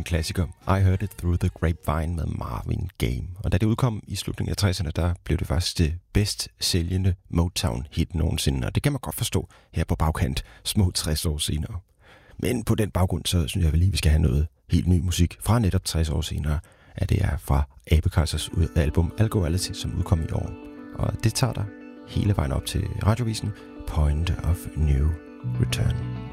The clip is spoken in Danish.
klassiker. I Heard It Through the Grapevine med Marvin Gaye. Og da det udkom i slutningen af 60'erne, der blev det faktisk det bedst sælgende Motown-hit nogensinde. Og det kan man godt forstå her på bagkant, små 60 år senere. Men på den baggrund, så synes jeg vel lige, vi skal have noget helt ny musik fra netop 60 år senere. At det er fra Abekaisers album Algoality, som udkom i år. Og det tager der hele vejen op til radiovisen Point of New Return.